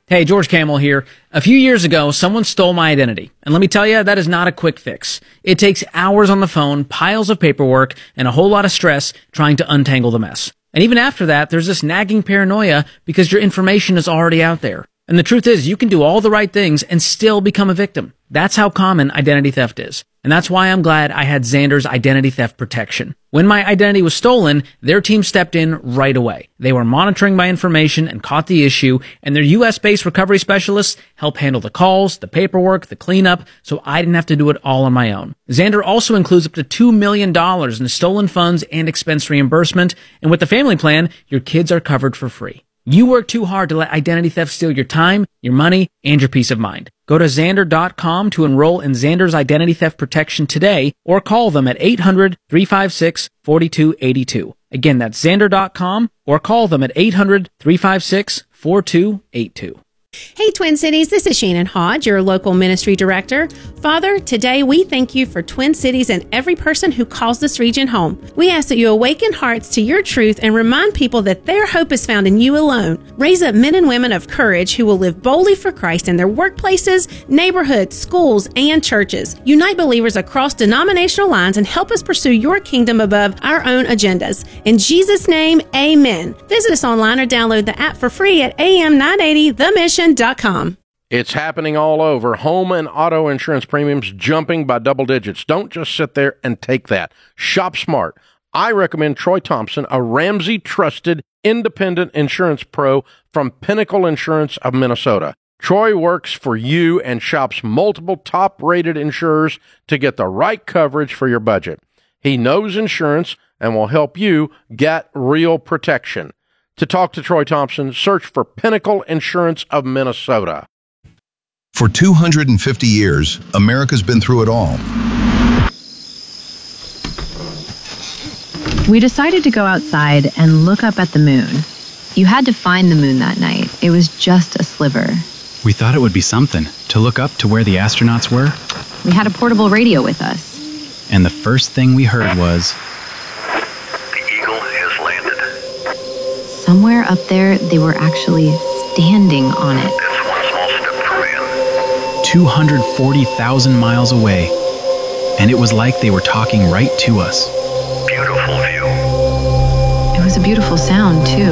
Hey, George Camel here. A few years ago, someone stole my identity. And let me tell you, that is not a quick fix. It takes hours on the phone, piles of paperwork, and a whole lot of stress trying to untangle the mess. And even after that, there's this nagging paranoia because your information is already out there. And the truth is, you can do all the right things and still become a victim. That's how common identity theft is. And that's why I'm glad I had Xander's identity theft protection. When my identity was stolen, their team stepped in right away. They were monitoring my information and caught the issue, and their US-based recovery specialists helped handle the calls, the paperwork, the cleanup, so I didn't have to do it all on my own. Xander also includes up to $2 million in stolen funds and expense reimbursement, and with the family plan, your kids are covered for free. You work too hard to let identity theft steal your time, your money, and your peace of mind. Go to Xander.com to enroll in Xander's identity theft protection today, or call them at 800-356-4282. Again, that's Xander.com, or call them at 800-356-4282. Hey, Twin Cities, this is Shannon Hodge, your local ministry director. Father, today we thank you for Twin Cities and every person who calls this region home. We ask that you awaken hearts to your truth and remind people that their hope is found in you alone. Raise up men and women of courage who will live boldly for Christ in their workplaces, neighborhoods, schools, and churches. Unite believers across denominational lines and help us pursue your kingdom above our own agendas. In Jesus' name, amen. Visit us online or download the app for free at am980themission.com. It's happening all over. Home and auto insurance premiums jumping by double digits. Don't just sit there and take that. Shop smart. I recommend Troy Thompson, a Ramsey trusted independent insurance pro from Pinnacle Insurance of Minnesota. Troy works for you and shops multiple top-rated insurers to get the right coverage for your budget. He knows insurance and will help you get real protection. To talk to Troy Thompson, search for Pinnacle Insurance of Minnesota. For 250 years, America's been through it all. We decided to go outside and look up at the moon. You had to find the moon that night. It was just a sliver. We thought it would be something, to look up to where the astronauts were. We had a portable radio with us. And the first thing we heard was... Somewhere up there, they were actually standing on it. That's one small step for man. 240,000 miles away. And it was like they were talking right to us. Beautiful view. It was a beautiful sound, too.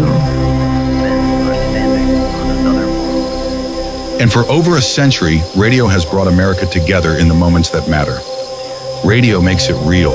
And for over a century, radio has brought America together in the moments that matter. Radio makes it real.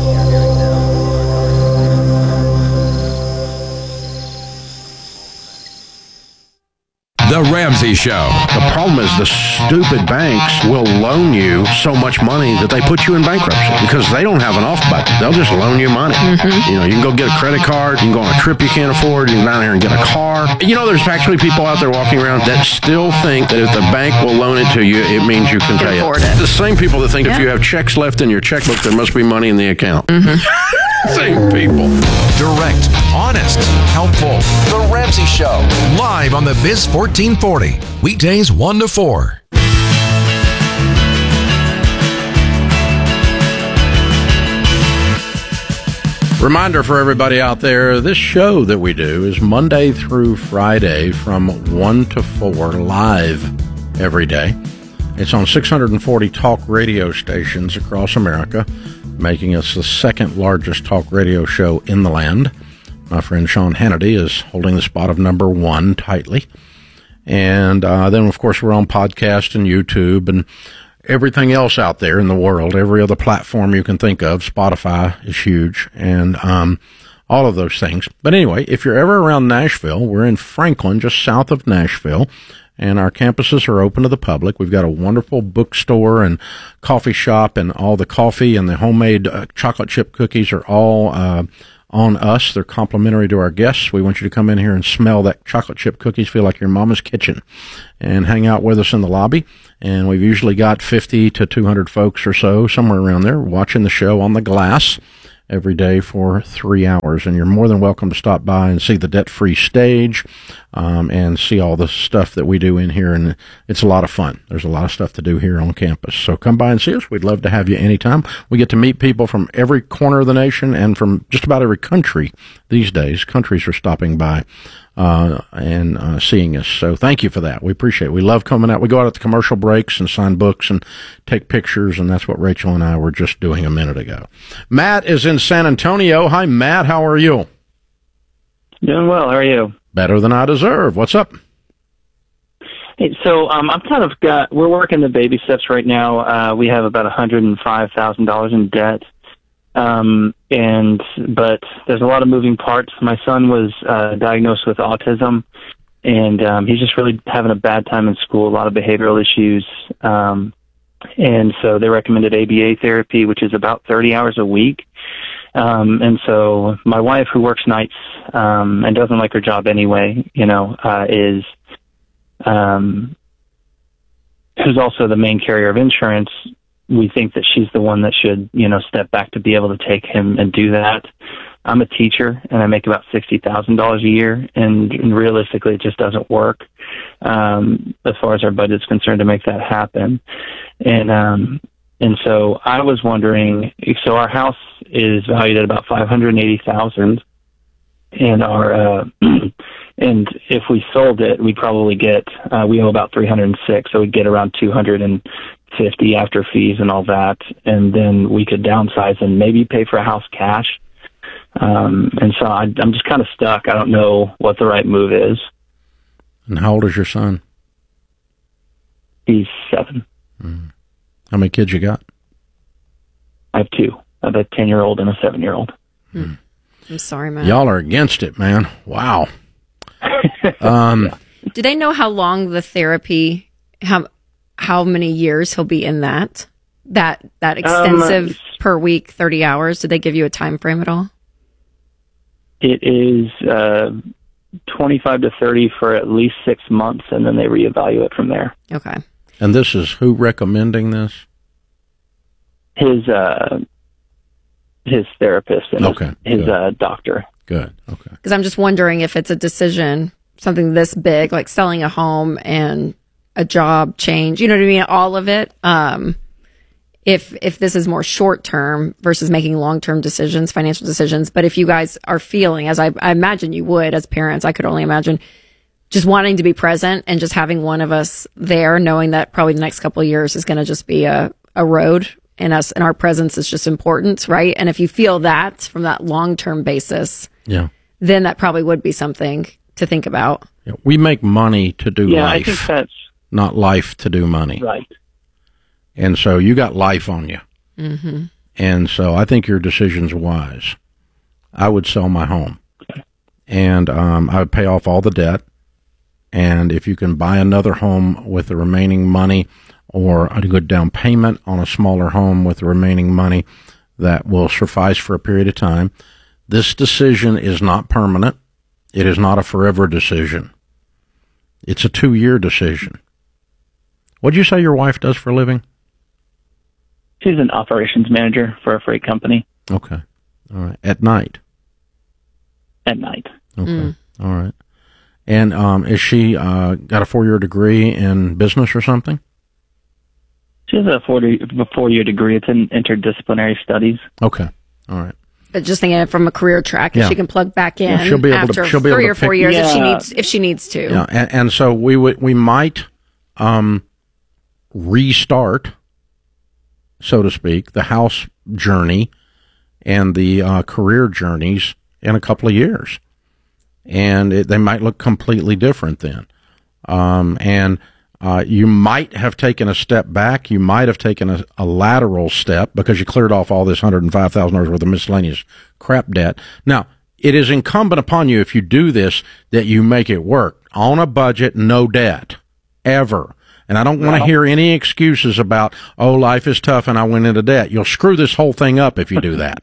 The Ramsey Show. The problem is the stupid banks will loan you so much money that they put you in bankruptcy because they don't have an off button. They'll just loan you money. You know, you can go get a credit card. You can go on a trip you can't afford. You can go down there and get a car. You know, there's actually people out there walking around that still think that if the bank will loan it to you, it means you can pay it. The same people that think if you have checks left in your checkbook, there must be money in the account. Same people. Direct, honest, helpful. The Ramsey Show. Live on the Biz 1440. Weekdays 1 to 4. Reminder for everybody out there, this show that we do is Monday through Friday from 1 to 4 live every day. It's on 640 talk radio stations across America, making us the second largest talk radio show in the land. My friend Sean Hannity is holding the spot of number 1 tightly. And then, of course, we're on podcast and YouTube and everything else out there in the world. Every other platform you can think of. Spotify is huge, and all of those things. But anyway, if you're ever around Nashville, we're in Franklin, just south of Nashville. And our campuses are open to the public. We've got a wonderful bookstore and coffee shop, and all the coffee and the homemade chocolate chip cookies are all on us. They're complimentary to our guests. We want you to come in here and smell that chocolate chip cookies, feel like your mama's kitchen, and hang out with us in the lobby. And we've usually got 50 to 200 folks or so, somewhere around there, watching the show on the glass every day for 3 hours. And you're more than welcome to stop by and see the debt-free stage and see all the stuff that we do in here. And it's a lot of fun. There's a lot of stuff to do here on campus. So come by and see us. We'd love to have you anytime. We get to meet people from every corner of the nation and from just about every country these days. Countries are stopping by and seeing us. So thank you for that. We appreciate it. We love coming out. We go out at the commercial breaks and sign books and take pictures, and that's what Rachel and I were just doing a minute ago. Matt is in San Antonio. Hi, Matt. How are you? Doing well. How are you? Better than I deserve. What's up? Hey, so we're working the baby steps right now. We have about $105,000 in debt. But there's a lot of moving parts. My son was diagnosed with autism, and he's just really having a bad time in school, a lot of behavioral issues. And so they recommended ABA therapy, which is about 30 hours a week. And so my wife, who works nights and doesn't like her job anyway, who's also the main carrier of insurance, we think that she's the one that should, step back to be able to take him and do that. I'm a teacher, and I make about $60,000 a year, and realistically, it just doesn't work as far as our budget's concerned to make that happen. And so I was wondering, so our house is valued at about $580,000, and and if we sold it, we'd probably get, we owe about $306,000, so we'd get around $250,000 after fees and all that, and then we could downsize and maybe pay for a house cash. And so I'm just kind of stuck. I don't know what the right move is. And how old is your son? He's 7. Mm. How many kids you got? I have 2. I have a 10-year-old and a 7-year-old. I'm sorry, man. Y'all are against it, man. Wow. Do they know how long the therapy, how many years he'll be in that extensive per week, 30 hours? Did they give you a time frame at all? It is 25 to 30 for at least 6 months, and then they reevaluate from there. Okay. And this is who recommending this? His therapist and his doctor. Good. Okay. Because I'm just wondering if it's a decision, something this big, like selling a home and a job change, you know what I mean? All of it. If this is more short term versus making long term decisions, financial decisions. But if you guys are feeling, as I imagine you would as parents, I could only imagine just wanting to be present and just having one of us there, knowing that probably the next couple of years is going to just be a road, and our presence is just important, right? And if you feel that from that long term basis, then that probably would be something to think about. Yeah, we make money to do life. I think that's not life to do money. Right. And so you got life on you. Mm-hmm. And so I think your decision's wise. I would sell my home. And I would pay off all the debt. And if you can buy another home with the remaining money, or a good down payment on a smaller home with the remaining money, that will suffice for a period of time. This decision is not permanent. It is not a forever decision. It's a 2-year decision. What'd you say your wife does for a living? She's an operations manager for a freight company. Okay. All right. At night? At night. Okay. All right. And is she got a 4-year degree in business or something? She has a 4-year degree. It's in interdisciplinary studies. Okay. All right. But just thinking from a career track, if she can plug back in she'll be able after to, 3 or 4 years if she needs to. Yeah. And so we might restart, so to speak, the house journey and the career journeys in a couple of years. And they might look completely different then. You might have taken a step back. You might have taken a lateral step because you cleared off all this $105,000 worth of miscellaneous crap debt. Now, it is incumbent upon you, if you do this, that you make it work. On a budget, no debt. Ever. And I don't want to hear any excuses about, oh, life is tough and I went into debt. You'll screw this whole thing up if you do that.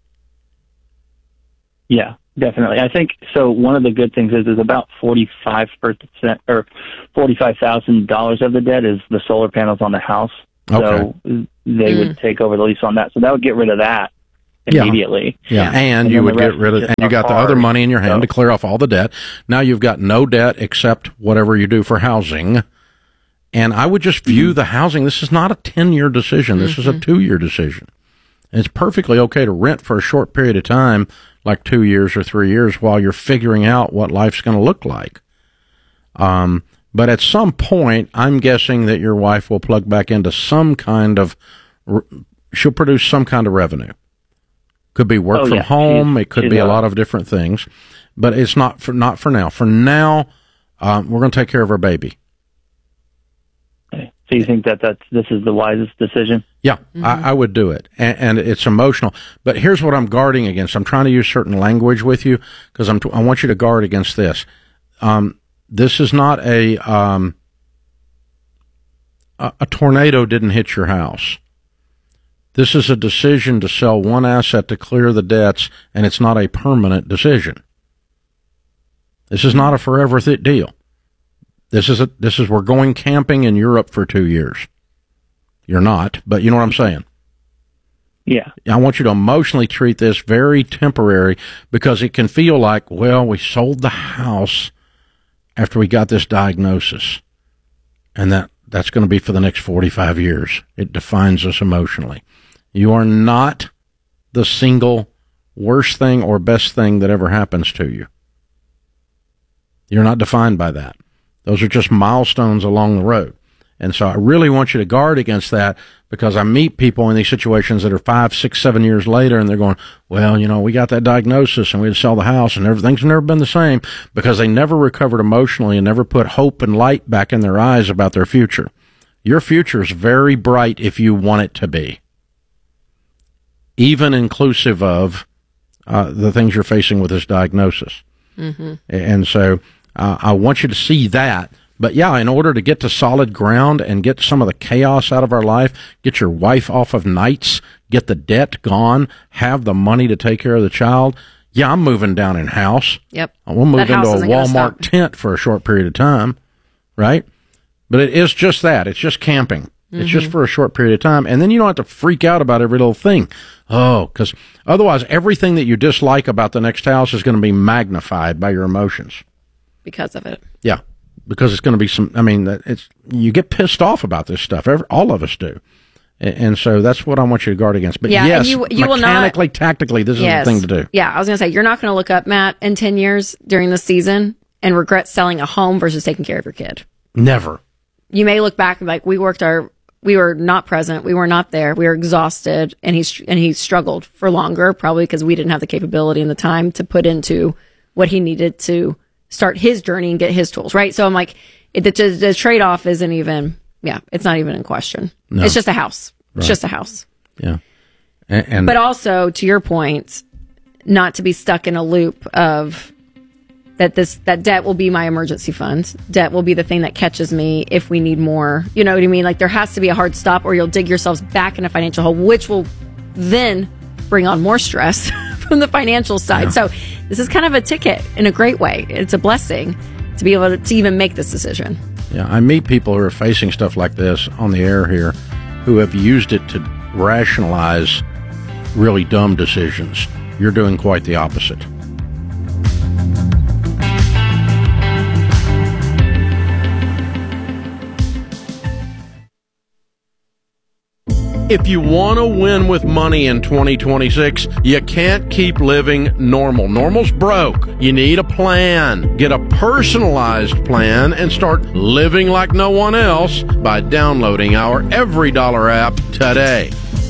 Yeah, definitely. I think so. One of the good things is about 45% or $45,000 of the debt is the solar panels on the house. Okay. So they would take over the lease on that. So that would get rid of that immediately. Yeah. And you would get rid of, and you got the other money in your hand to clear off all the debt. Now you've got no debt except whatever you do for housing. And I would just view the housing. This is not a 10-year decision. This is a 2-year decision. And it's perfectly okay to rent for a short period of time, like 2 years or 3 years while you're figuring out what life's going to look like. But at some point, I'm guessing that your wife will plug back into some kind of, she'll produce some kind of revenue. Could be work from home. It could be a lot of different things, but it's not for now. For now, we're going to take care of our baby. Okay. So you think that this is the wisest decision? Yeah, I would do it. And it's emotional. But here's what I'm guarding against. I'm trying to use certain language with you because I want you to guard against this. This is not a tornado didn't hit your house. This is a decision to sell one asset to clear the debts, and it's not a permanent decision. This is not a forever deal. This is we're going camping in Europe for 2 years. You're not, but you know what I'm saying? Yeah. I want you to emotionally treat this very temporary because it can feel like, well, we sold the house after we got this diagnosis, and that's going to be for the next 45 years. It defines us emotionally. You are not the single worst thing or best thing that ever happens to you. You're not defined by that. Those are just milestones along the road. And so I really want you to guard against that because I meet people in these situations that are 5, 6, 7 years later and they're going, well, we got that diagnosis and we had to sell the house and everything's never been the same because they never recovered emotionally and never put hope and light back in their eyes about their future. Your future is very bright if you want it to be, even inclusive of the things you're facing with this diagnosis. Mm-hmm. And so I want you to see that. But yeah, in order to get to solid ground and get some of the chaos out of our life, get your wife off of nights, get the debt gone, have the money to take care of the child, yeah, I'm moving down in house. Yep. We'll move into a Walmart tent for a short period of time, right? But it is just that. It's just camping. Mm-hmm. It's just for a short period of time. And then you don't have to freak out about every little thing. Oh, because otherwise everything that you dislike about the next house is going to be magnified by your emotions. Because of it. Yeah. Because it's going to be you get pissed off about this stuff. All of us do. And so that's what I want you to guard against. But yes, you mechanically, tactically, this is the thing to do. Yeah, I was going to say, you're not going to look up, Matt, in 10 years during the season and regret selling a home versus taking care of your kid. Never. You may look back and be like, we were not present. We were not there. We were exhausted. And he struggled for longer, probably because we didn't have the capability and the time to put into what he needed to start his journey and get his tools, right? So I'm like, the trade-off isn't even, it's not even in question. No. It's just a house. Right. It's just a house. Yeah. But also, to your point, not to be stuck in a loop of that debt will be my emergency fund. Debt will be the thing that catches me if we need more. You know what I mean? Like, there has to be a hard stop or you'll dig yourselves back in a financial hole, which will then bring on more stress from the financial side. Yeah. So this is kind of a ticket in a great way. It's a blessing to be able to even make this decision. Yeah, I meet people who are facing stuff like this on the air here who have used it to rationalize really dumb decisions. You're doing quite the opposite. If you want to win with money in 2026, you can't keep living normal. Normal's broke. You need a plan. Get a personalized plan and start living like no one else by downloading our Every Dollar app today.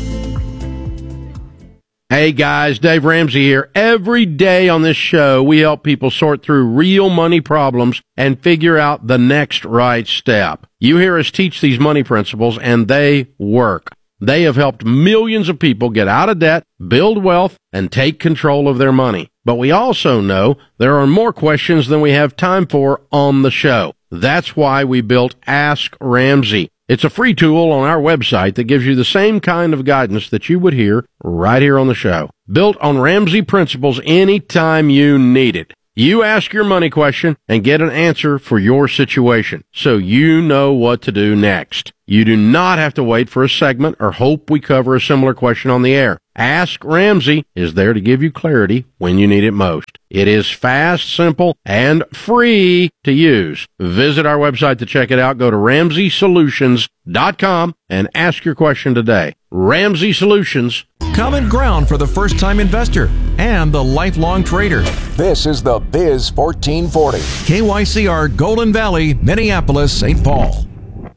Hey guys, Dave Ramsey here. Every day on this show, we help people sort through real money problems and figure out the next right step. You hear us teach these money principles and they work. They have helped millions of people get out of debt, build wealth, and take control of their money. But we also know there are more questions than we have time for on the show. That's why we built Ask Ramsey. It's a free tool on our website that gives you the same kind of guidance that you would hear right here on the show. Built on Ramsey principles anytime you need it. You ask your money question and get an answer for your situation, so you know what to do next. You do not have to wait for a segment or hope we cover a similar question on the air. Ask Ramsey is there to give you clarity when you need it most. It is fast, simple, and free to use. Visit our website to check it out. Go to RamseySolutions.com and ask your question today. Ramsey Solutions. Common ground for the first-time investor and the lifelong trader. This is the Biz 1440. KYCR, Golden Valley, Minneapolis, St. Paul.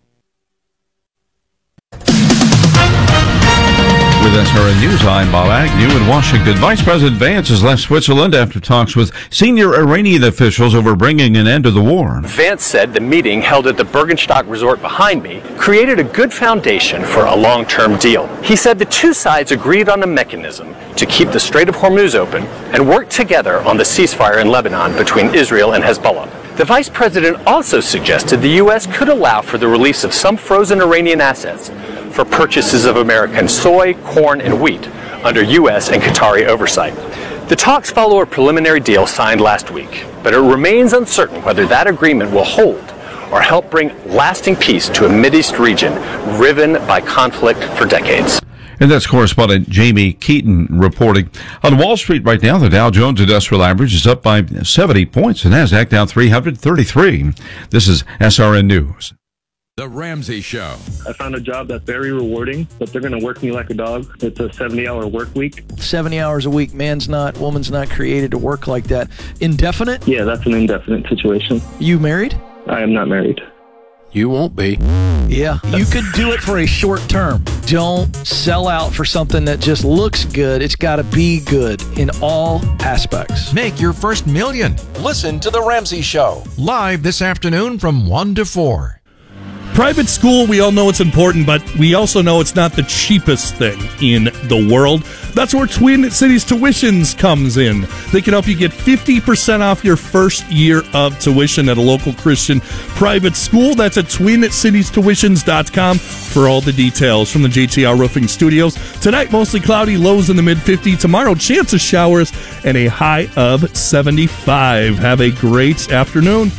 With SRN News, I'm Bob Agnew in Washington. Vice President Vance has left Switzerland after talks with senior Iranian officials over bringing an end to the war. Vance said the meeting held at the Bergenstock Resort behind me created a good foundation for a long-term deal. He said the two sides agreed on a mechanism to keep the Strait of Hormuz open and work together on the ceasefire in Lebanon between Israel and Hezbollah. The vice president also suggested the U.S. could allow for the release of some frozen Iranian assets for purchases of American soy, corn, and wheat under U.S. and Qatari oversight. The talks follow a preliminary deal signed last week, but it remains uncertain whether that agreement will hold or help bring lasting peace to a Mideast region riven by conflict for decades. And that's correspondent Jamie Keaton reporting. On Wall Street right now, the Dow Jones Industrial Average is up by 70 points. The Nasdaq down 333. This is SRN News. The Ramsey Show. I found a job that's very rewarding, but they're going to work me like a dog. It's a 70-hour work week. 70 hours a week. Woman's not created to work like that. Indefinite? Yeah, that's an indefinite situation. You married? I am not married. You won't be. Yeah, you could do it for a short term. Don't sell out for something that just looks good. It's got to be good in all aspects. Make your first million. Listen to The Ramsey Show. Live this afternoon from 1 to 4. Private school, we all know it's important, but we also know it's not the cheapest thing in the world. That's where Twin Cities Tuitions comes in. They can help you get 50% off your first year of tuition at a local Christian private school. That's at TwinCitiesTuitions.com for all the details. From the JTR Roofing Studios, tonight mostly cloudy, lows in the mid-50s. Tomorrow, chance of showers and a high of 75. Have a great afternoon.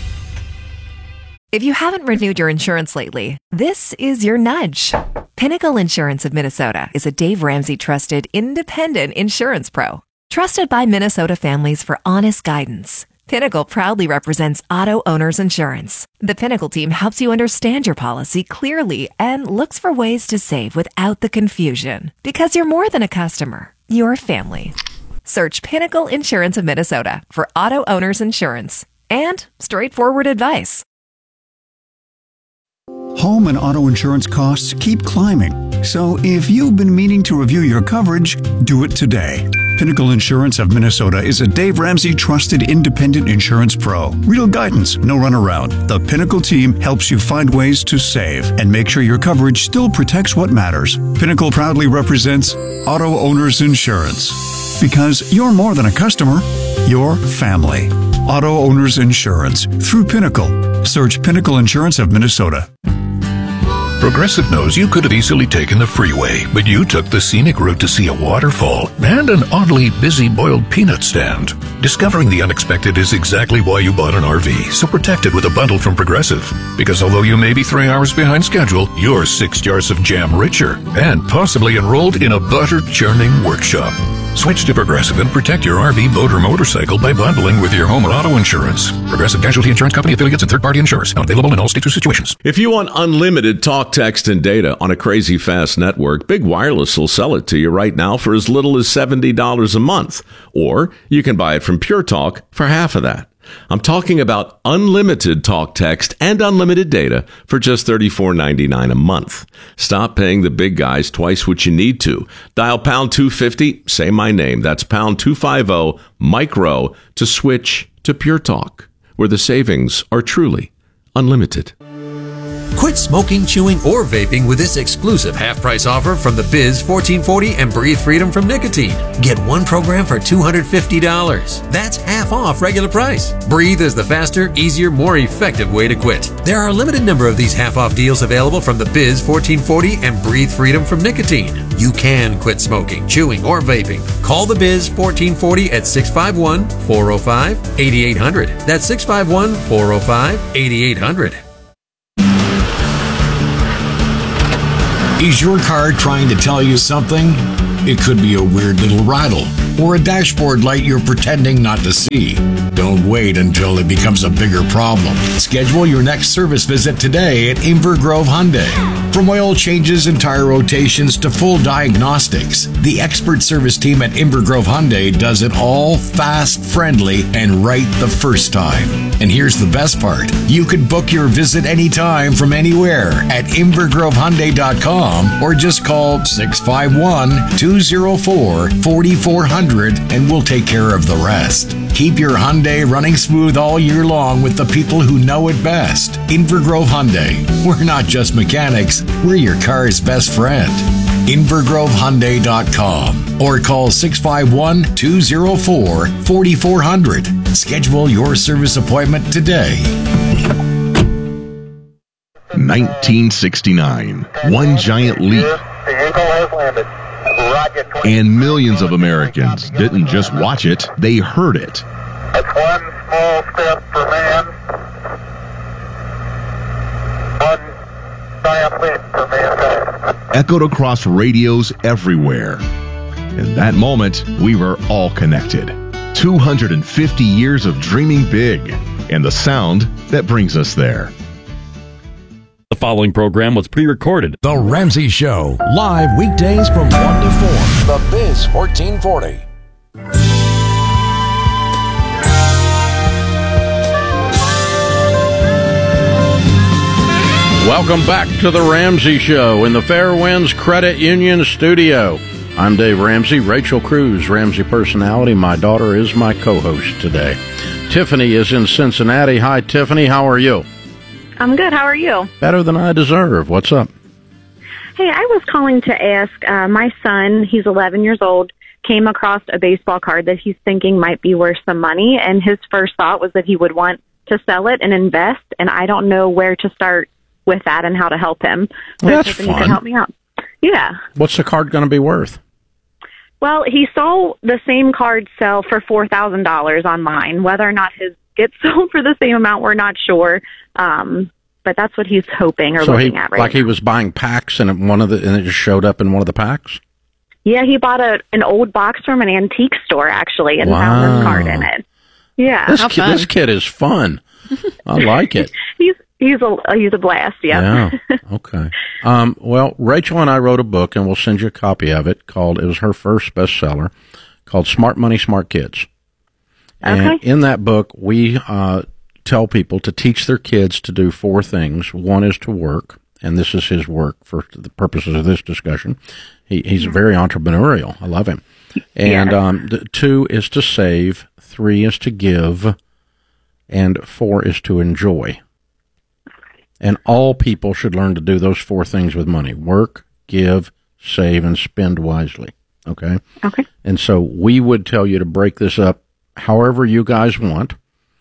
If you haven't renewed your insurance lately, this is your nudge. Pinnacle Insurance of Minnesota is a Dave Ramsey trusted independent insurance pro. Trusted by Minnesota families for honest guidance. Pinnacle proudly represents auto owners insurance. The Pinnacle team helps you understand your policy clearly and looks for ways to save without the confusion. Because you're more than a customer, you're a family. Search Pinnacle Insurance of Minnesota for auto owners insurance and straightforward advice. Home and auto insurance costs keep climbing. So if you've been meaning to review your coverage, do it today. Pinnacle Insurance of Minnesota is a Dave Ramsey trusted independent insurance pro. Real guidance, no runaround. The Pinnacle team helps you find ways to save and make sure your coverage still protects what matters. Pinnacle proudly represents Auto Owners Insurance. Because you're more than a customer, you're family. Auto Owners Insurance through Pinnacle. Search Pinnacle Insurance of Minnesota. Progressive knows you could have easily taken the freeway, but you took the scenic route to see a waterfall and an oddly busy boiled peanut stand. Discovering the unexpected is exactly why you bought an RV, so protect it with a bundle from Progressive. Because although you may be 3 hours behind schedule, you're 6 jars of jam richer and possibly enrolled in a butter churning workshop. Switch to Progressive and protect your RV, boat, or motorcycle by bundling with your home and auto insurance. Progressive Casualty Insurance Company affiliates and third-party insurers. Not available in all states or situations. If you want unlimited talk, text, and data on a crazy fast network, Big Wireless will sell it to you right now for as little as $70 a month. Or you can buy it from Pure Talk for half of that. I'm talking about unlimited talk, text, and unlimited data for just $34.99 a month. Stop paying the big guys twice what you need to. Dial pound 250, say my name. That's pound 250 micro to switch to Pure Talk, where the savings are truly unlimited. Quit smoking, chewing, or vaping with this exclusive half-price offer from the Biz 1440 and Breathe Freedom from Nicotine. Get one program for $250. That's half off regular price. Breathe is the faster, easier, more effective way to quit. There are a limited number of these half-off deals available from the Biz 1440 and Breathe Freedom from Nicotine. You can quit smoking, chewing, or vaping. Call the Biz 1440 at 651-405-8800. That's 651-405-8800. Is your car trying to tell you something? It could be a weird little rattle or a dashboard light you're pretending not to see. Don't wait until it becomes a bigger problem. Schedule your next service visit today at Inver Grove Hyundai. From oil changes and tire rotations to full diagnostics, the expert service team at Inver Grove Hyundai does it all fast, friendly, and right the first time. And here's the best part. You can book your visit anytime from anywhere at invergrovehyundai.com or just call 651-204-4400 and we'll take care of the rest. Keep your Hyundai running smooth all year long with the people who know it best. Inver Grove Hyundai. We're not just mechanics, we're your car's best friend. invergrovehyundai.com or call 651-204-4400. Schedule your service appointment today. 1969. One giant leap. And millions of Americans didn't just watch it, they heard it. That's one small step for man, one giant leap for mankind. Echoed across radios everywhere. In that moment, we were all connected. 250 years of dreaming big, and the sound that brings us there. The following program was pre-recorded. The Ramsey Show, live weekdays from 1 to 4. The Biz 1440. Welcome back to the Ramsey Show in the Fairwinds Credit Union studio. I'm Dave Ramsey, Rachel Cruz, Ramsey personality. My daughter is my co-host today. Tiffany is in Cincinnati. Hi, Tiffany. How are you? I'm good. How are you? Better than I deserve. What's up? Hey, I was calling to ask, my son, he's 11 years old, came across a baseball card that he's thinking might be worth some money, and his first thought was that he would want to sell it and invest, and I don't know where to start with that and how to help him. So Well, that's you fun. can help me out. Yeah. What's the card going to be worth? Well, he saw the same card sell for $4,000 online. Whether or not his gets sold for the same amount, we're not sure. But that's what he's hoping or looking at right like now. he was buying packs and it just showed up in one of the packs? Yeah, he bought an old box from an antique store, actually, and found this card in it. Yeah. This kid is fun. I like it. He's a blast, yeah. Yeah. Okay. Well, Rachel and I wrote a book, and we'll send you a copy of it. It was her first bestseller, called Smart Money, Smart Kids. And Okay. in that book, we tell people to teach their kids to do 4 things. One is to work, and this is his work for the purposes of this discussion. He's very entrepreneurial. I love him. And 2 is to save, 3 is to give, and 4 is to enjoy. And all people should learn to do those 4 things with money: work, give, save, and spend wisely. Okay? Okay. And so we would tell you to break this up however you guys want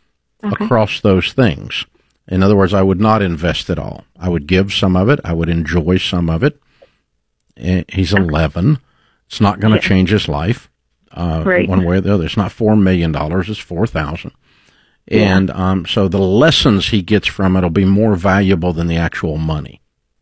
across those things. In other words, I would not invest it all. I would give some of it. I would enjoy some of it. He's 11. It's not going to change his life one way or the other. It's not $4 million. It's $4,000. And so the lessons he gets from it will be more valuable than the actual money.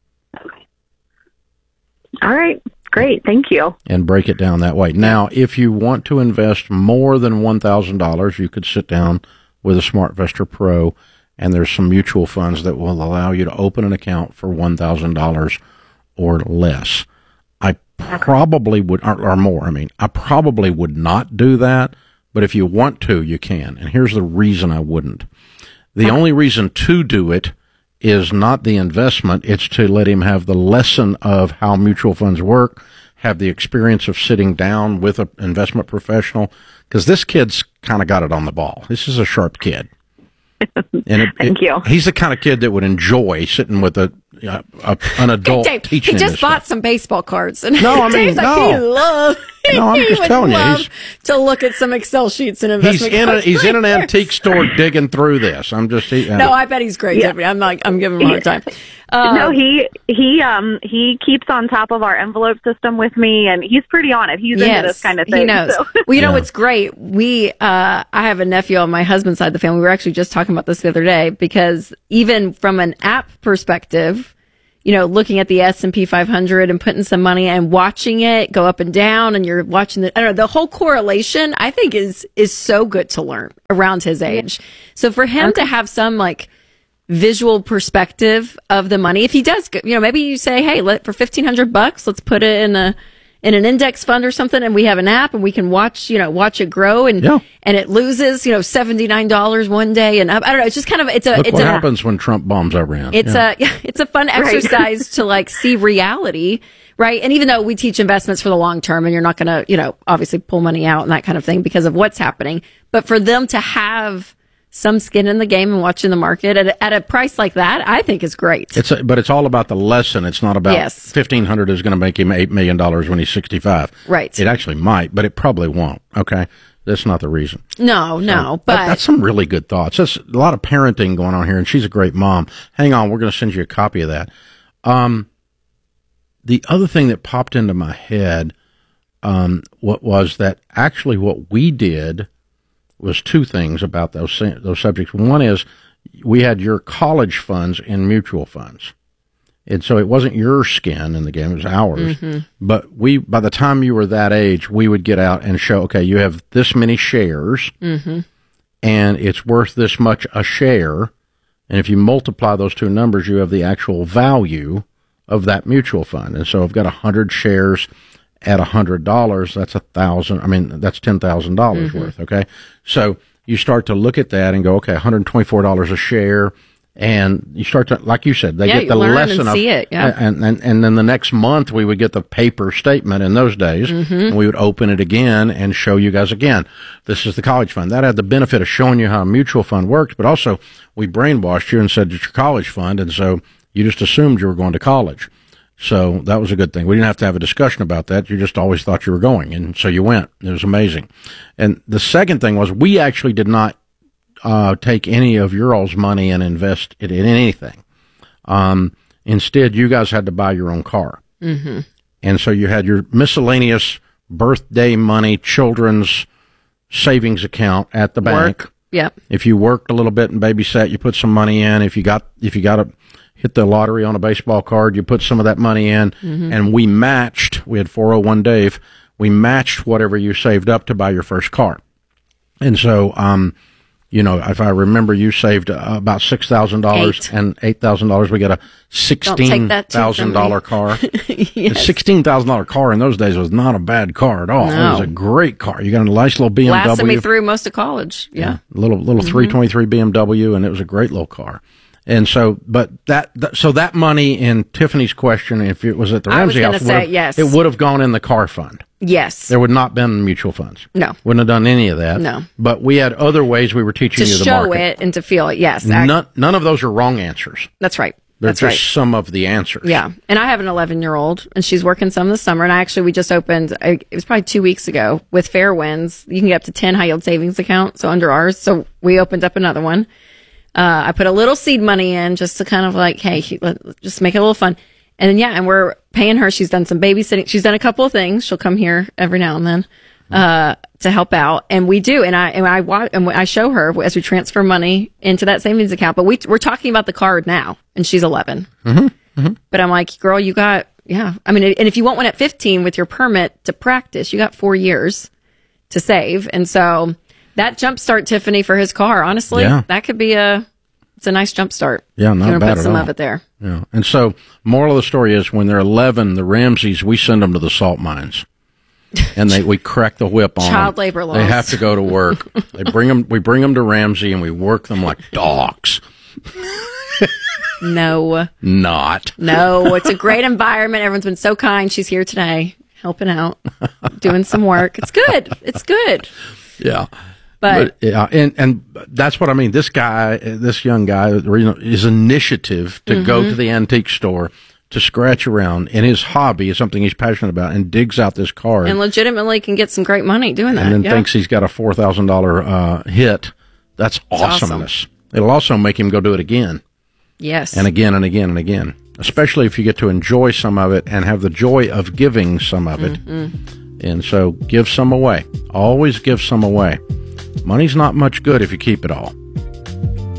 All right. Great. Thank you. And break it down that way. Now, if you want to invest more than $1,000, you could sit down with a SmartVestor Pro, and there's some mutual funds that will allow you to open an account for $1,000 or less. I probably would, or more. I probably would not do that, but if you want to, you can. And here's the reason I wouldn't. The only reason to do it is not the investment. It's to let him have the lesson of how mutual funds work, have the experience of sitting down with an investment professional, because this kid's kind of got it on the ball. This is a sharp kid. And Thank you. He's the kind of kid that would enjoy sitting with an adult Dave, teaching he him just this bought stuff. some baseball cards. And No, I mean, Dave's like, no. he loved, No, I'm he just would telling you, love he's- to look at some Excel sheets and He's investment in cards. an antique store digging through this. I'm just No, I bet he's great. Yeah. Tiffany. I'm giving him a hard time. No, he keeps on top of our envelope system with me, and he's pretty on it. He's into this kind of thing. He knows. so. Well, you know what's great? I have a nephew on my husband's side of the family. We were actually just talking about this the other day, because even from an app perspective, looking at the S&P 500 and putting some money and watching it go up and down, and you're watching the whole correlation, I think is so good to learn around his age. So for him to have some like visual perspective of the money, if he does, maybe you say, hey, for $1,500, let's put it in an index fund or something, and we have an app and we can watch it grow, and it loses, $79 one day, and I don't know. It's just kind of what happens when Trump bombs Iran. It's a fun exercise to like see reality, right? And even though we teach investments for the long term, and you're not going to, obviously pull money out and that kind of thing because of what's happening, but for them to have some skin in the game and watching the market at a price like that, I think is great. But it's all about the lesson. It's not about $1,500 is going to make him $8 million when he's 65. Right. It actually might, but it probably won't. Okay. That's not the reason. No, but that's some really good thoughts. That's a lot of parenting going on here, and she's a great mom. Hang on. We're going to send you a copy of that. The other thing that popped into my head, what we did was two things about those subjects. One is we had your college funds in mutual funds. And so it wasn't your skin in the game, it was ours. Mm-hmm. But by the time you were that age, we would get out and show, okay, you have this many shares, and it's worth this much a share. And if you multiply those two numbers, you have the actual value of that mutual fund. And so I've got 100 shares at $100, that's that's $10,000 worth. Okay. So you start to look at that and go, okay, $124 a share. And you start to, like you said, they get the lesson see it. Yeah. And then the next month we would get the paper statement in those days, and we would open it again and show you guys again. This is the college fund. That had the benefit of showing you how a mutual fund works, but also we brainwashed you and said it's your college fund. And so you just assumed you were going to college. So that was a good thing. We didn't have to have a discussion about that. You just always thought you were going, and so you went. It was amazing. And the second thing was we actually did not take any of your all's money and invest it in anything. Instead, you guys had to buy your own car. Mm-hmm. And so you had your miscellaneous birthday money, children's savings account at the bank. Yep. If you worked a little bit and babysat, you put some money in. If you got hit the lottery on a baseball card, you put some of that money in, and we had 401 Dave, we matched whatever you saved up to buy your first car. And so, if I remember, you saved about $6,000 and $8,000. We got a $16,000 car. Yes. A $16,000 car in those days was not a bad car at all. No. It was a great car. You got a nice little BMW. Lasted me through most of college. Yeah. Little 323 BMW, and it was a great little car. And so, but that money in Tiffany's question, if it was at the Ramsey house, it would have gone in the car fund. Yes. There would not have been mutual funds. No. Wouldn't have done any of that. No. But we had other ways we were teaching you the market. To show it and to feel it, yes. None of those are wrong answers. That's right. They're just some of the answers. Yeah. And I have an 11-year-old, and she's working some this summer. And we just opened, it was probably 2 weeks ago, with Fairwinds. You can get up to 10 high-yield savings accounts, so under ours. So we opened up another one. I put a little seed money in just to kind of like, hey, let's just make it a little fun. And then, and we're paying her. She's done some babysitting. She's done a couple of things. She'll come here every now and then, to help out. And we do. And I show her as we transfer money into that savings account. But we're talking about the card now, and she's 11. But I'm like, girl, you got, and if you want one at 15 with your permit to practice, you got 4 years to save. And so that jumpstart Tiffany for his car, honestly, that could be it's a nice jumpstart. Yeah, not bad put some at all. of it there. Yeah. And so, moral of the story is, when they're 11, the Ramseys, we send them to the salt mines, and we crack the whip on child them. Labor laws. They have to go to work. We bring them to Ramsey, and we work them like dogs. No, not. No, it's a great environment. Everyone's been so kind. She's here today, helping out, doing some work. It's good. It's good. Yeah. But and that's what I mean. This young guy, his initiative to go to the antique store to scratch around, and his hobby is something he's passionate about, and digs out this card. And legitimately can get some great money doing that. And then thinks he's got a $4,000 hit. That's awesomeness. Awesome. It'll also make him go do it again. Yes. And again and again and again. Especially if you get to enjoy some of it and have the joy of giving some of it. And so give some away. Always give some away. Money's not much good if you keep it all.